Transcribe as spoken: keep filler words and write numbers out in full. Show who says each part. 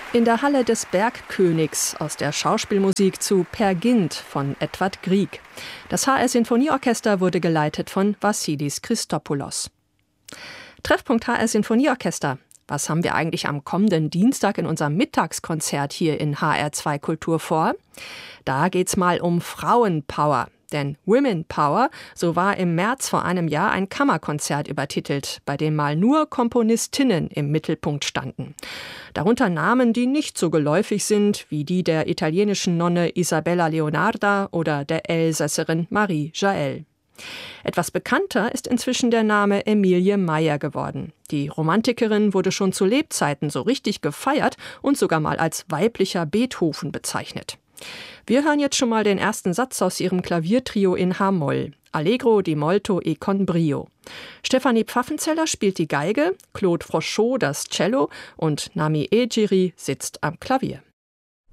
Speaker 1: In der Halle des Bergkönigs aus der Schauspielmusik zu Peer Gynt von Edvard Grieg. Das H R-Sinfonieorchester wurde geleitet von Vassilis Christopoulos. Treffpunkt H R-Sinfonieorchester. Was haben wir eigentlich am kommenden Dienstag in unserem Mittagskonzert hier in H R zwei Kultur vor? Da geht's mal um Frauenpower. Denn Women Power, so war im März vor einem Jahr ein Kammerkonzert übertitelt, bei dem mal nur Komponistinnen im Mittelpunkt standen. Darunter Namen, die nicht so geläufig sind wie die der italienischen Nonne Isabella Leonarda oder der Elsässerin Marie Jael. Etwas bekannter ist inzwischen der Name Emilie Meyer geworden. Die Romantikerin wurde schon zu Lebzeiten so richtig gefeiert und sogar mal als weiblicher Beethoven bezeichnet. Wir hören jetzt schon mal den ersten Satz aus ihrem Klaviertrio in H-Moll. Allegro di molto e con brio. Stefanie Pfaffenzeller spielt die Geige, Claude Frochot das Cello und Nami Egiri sitzt am Klavier.